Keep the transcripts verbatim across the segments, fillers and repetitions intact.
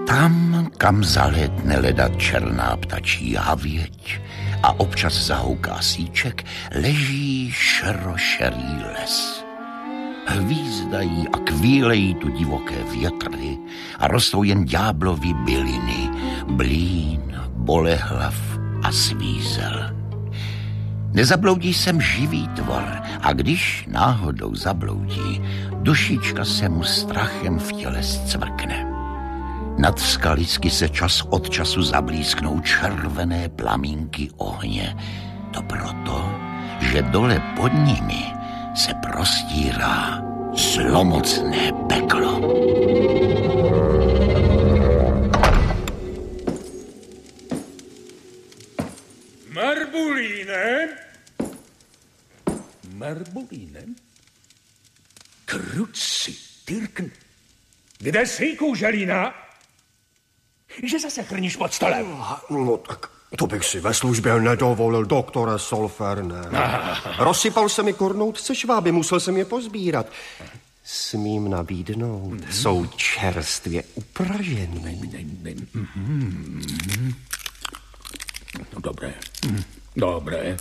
Tam, kam zalétne ledat černá ptačí havěť a občas zahouká síček, leží šerošerý les. Hvízdají a kvílejí tu divoké větry a rostou jen ďáblovy byliny, blín, bolehlav a svízel. Nezabloudí sem živý tvor a když náhodou zabloudí, dušička se mu strachem v těle zcvrkne. Nad skalisky se čas od času zablísknou červené plamínky ohně. To proto, že dole pod nimi se prostírá zlomocné peklo. Marbulíne? Marbulíne? Kruci, Tyrkn. Kde jsi, kůželína? Že zase chrníš pod stolem? No tak to bych si ve službě nedovolil, doktore Solferne. Rozsypal se mi kornoutce šváby, musel jsem je pozbírat. Smím nabídnout, mm-hmm. jsou čerstvě upražený. Mm-hmm. No, dobré, dobré.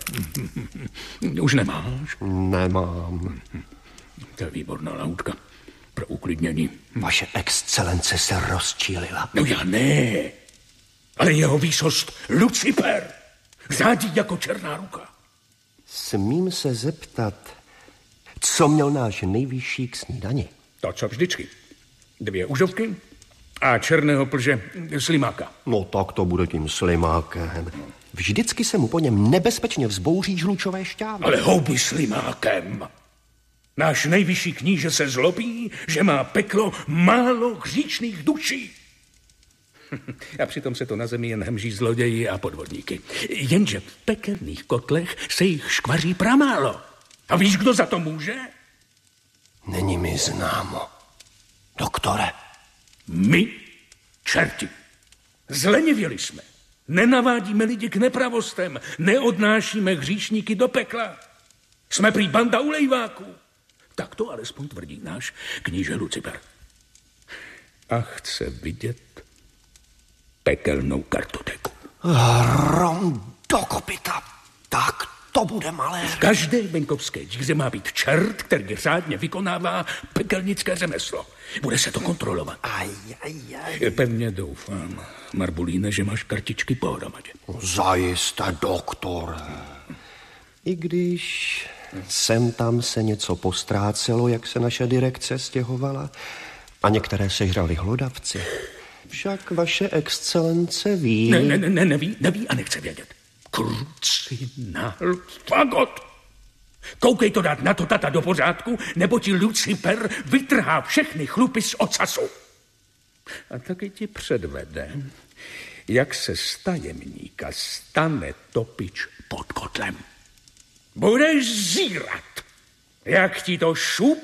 Už nemáš? Nemám. To je výborná lautka pro uklidnění. Vaše excelence se rozčílila. No já ne, ale jeho výsost Lucifer řádí jako černá ruka. Smím se zeptat, co měl náš nejvyšší k snídani? To, co vždycky. Dvě užovky a černého plže slimáka. No tak to bude tím slimákem. Vždycky se mu po něm nebezpečně vzbouří žlučové šťávy. Ale houby slimákem. Náš nejvyšší kníže se zlobí, že má peklo málo hříšných duší. A přitom se to na zemi jen hemží zloději a podvodníky. Jenže v pekelných kotlech se jich škvaří pramálo. A víš, kdo za to může? Není mi známo. Doktore. My, čerti. Zlenivěli jsme. Nenavádíme lidi k nepravostem. Neodnášíme hříšníky do pekla. Jsme prý banda ulejváků. Tak to alespoň tvrdí náš kníže Lucifer. A chce vidět pekelnou kartoteku. Rom do kopyta. Tak to bude malé. V každé venkovské díře má být čert, který řádně vykonává pekelnické řemeslo. Bude se to kontrolovat. Aj, aj, aj. Pevně doufám, Marbulíne, že máš kartičky pohromadě. Zajisté, doktore. I když sem tam se něco postrácelo, jak se naše direkce stěhovala, a některé sežrali hlodavci. Však vaše excelence ví... Ne, ne, ne, neví, neví a nechce vědět. Kruci nál fagot. Koukej to dát na to tata do pořádku, nebo ti Lucifer vytrhá všechny chlupy z ocasu. A taky ti předvede, jak se z tajemníka stane topič pod kotlem. Budeš zírat, jak ti to šup